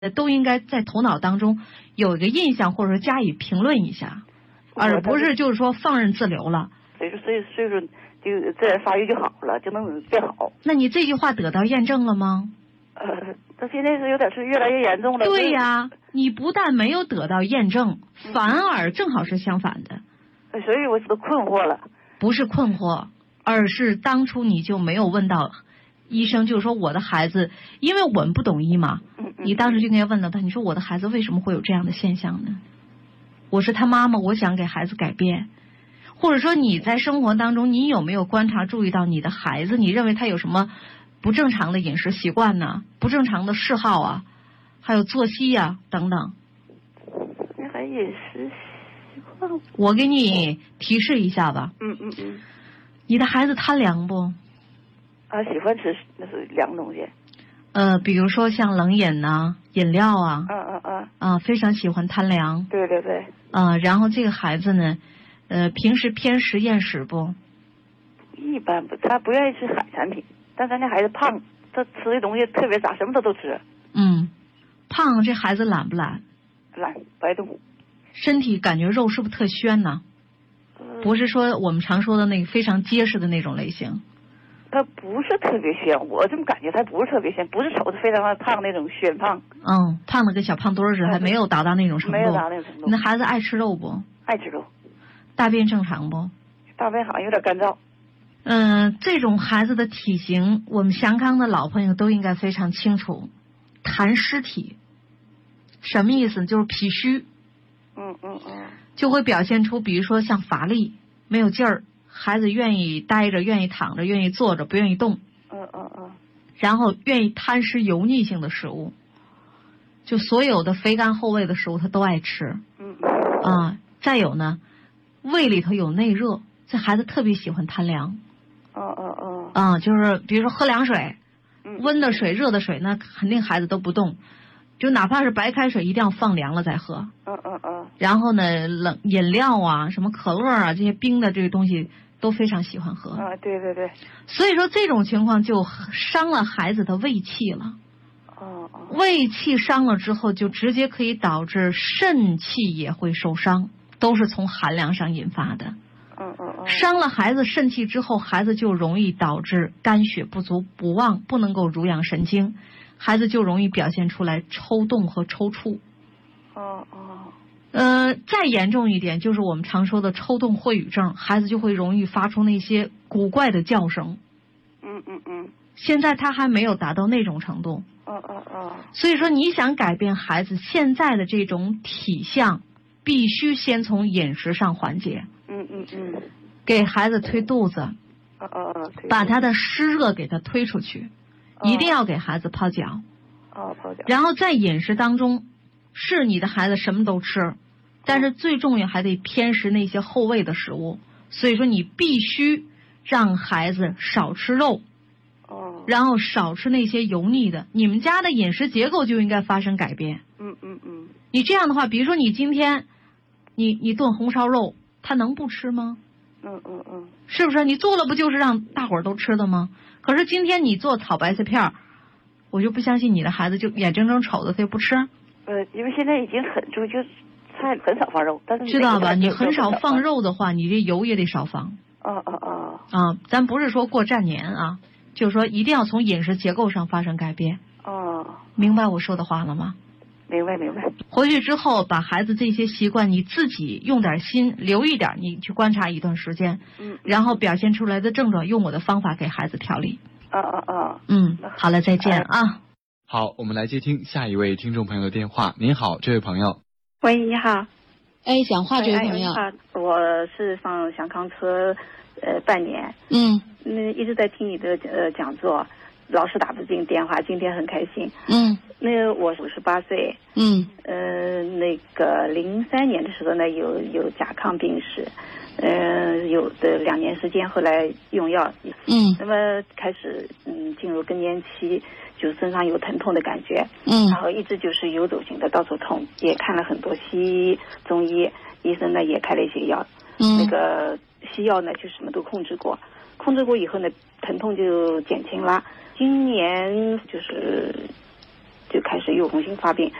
都应该在头脑当中有一个印象，或者说加以评论一下，而不是就是说放任自流了。 所以说就自然发育就好了，就能变好。 那你这句话得到验证了吗？ 他现在是有点是越来越严重了。 对呀，你不但没有得到验证，反而正好是相反的。 所以我都困惑了。 不是困惑，而是当初你就没有问到医生，就是说我的孩子，因为我们不懂医嘛，你当时就应该问到他，你说我的孩子为什么会有这样的现象呢？我是他妈妈，我想给孩子改变。或者说你在生活当中，你有没有观察注意到你的孩子，你认为他有什么不正常的饮食习惯呢？不正常的嗜好啊，还有作息啊等等。 那还饮食习惯？ 我给你提示一下吧。你的孩子贪凉不？ 喜欢吃那是凉东西。 比如说像冷饮呐、饮料啊。非常喜欢贪凉。 对对对。 然后这个孩子呢，平时偏食厌食不？ 一般不，他不愿意吃海产品，但咱家孩子胖，他吃的东西特别杂，什么他都吃。 胖，这孩子懒不懒？ 懒，不爱动。 身体感觉肉是不是特宣呢？不是说我们常说的那个非常结实的那种类型。 他不是特别宣，我这么感觉他不是特别宣，不是瞅着非常胖那种宣胖。 胖的跟小胖墩儿似的，还没有达到那种程度。 没有达到那种程度。 你的孩子爱吃肉不？ 爱吃肉。 大便正常不？ 大便好像有点干燥。 这种孩子的体型，我们祥康的老朋友都应该非常清楚。痰湿体，什么意思？就是脾虚。就会表现出，比如说像乏力、没有劲儿，孩子愿意待着、愿意躺着、愿意坐着，不愿意动。然后愿意贪吃油腻性的食物，就所有的肥甘厚味的食物他都爱吃。再有呢，胃里头有内热，这孩子特别喜欢贪凉。就是比如说喝凉水，温的水、热的水，那肯定孩子都不动。就哪怕是白开水，一定要放凉了再喝。然后呢，冷饮料啊，什么可乐啊，这些冰的这个东西都非常喜欢喝。 对对对。 所以说这种情况就伤了孩子的胃气了。胃气伤了之后，就直接可以导致肾气也会受伤，都是从寒凉上引发的。伤了孩子肾气之后，孩子就容易导致肝血不足、不旺，不能够濡养神经。孩子就容易表现出来抽动和抽搐。再严重一点，就是我们常说的抽动秽语症，孩子就会容易发出那些古怪的叫声。现在他还没有达到那种程度。所以说，你想改变孩子现在的这种体相，必须先从饮食上缓解。给孩子推肚子。把他的湿热给他推出去。一定要给孩子泡脚。 泡脚。 然后在饮食当中，是你的孩子什么都吃，但是最重要还得偏食那些厚味的食物。所以说你必须让孩子少吃肉。然后少吃那些油腻的，你们家的饮食结构就应该发生改变。你这样的话，比如说你今天你炖红烧肉，他能不吃吗？是不是？你做了不就是让大伙儿都吃的吗？可是今天你做炒白菜片儿，我就不相信你的孩子就眼睁睁瞅着他就不吃。 因为现在已经很注意，就菜很少放肉，但是知道吧？你很少放肉的话，你这油也得少放。咱不是说过战年啊，就是说一定要从饮食结构上发生改变。明白我说的话了吗？ 明白。 回去之后把孩子这些习惯你自己用点心，留一点，你去观察一段时间。然后表现出来的症状，用我的方法给孩子调理。好了，再见啊。 好，我们来接听下一位听众朋友的电话。您好，这位朋友。 喂，你好。 讲话，这位朋友。 我是上祥康车半年。一直在听你的讲座，老是打不进电话，今天很开心。我58岁。那个03年的时候呢，有甲亢病史。有的2年时间，后来用药。那么开始进入更年期，就身上有疼痛的感觉。然后一直就是游走型的到处痛，也看了很多西医、中医，医生呢也开了一些药。那个西药呢就什么都控制过以后呢，疼痛就减轻了。今年就是就开始又重新发病，